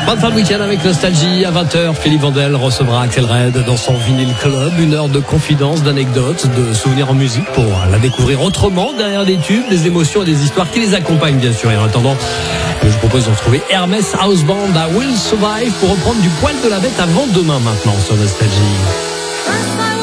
Bonne fin de week-end avec Nostalgie. À 20h, Philippe Vandel recevra Axel Red dans son Vinyl Club. 1 heure de confidences, d'anecdotes, de souvenirs en musique pour la découvrir autrement, derrière des tubes, des émotions et des histoires qui les accompagnent, bien sûr. Et en attendant, je vous propose de retrouver Hermès House Band à Will Survive pour reprendre du poil de la bête avant demain maintenant sur Nostalgie.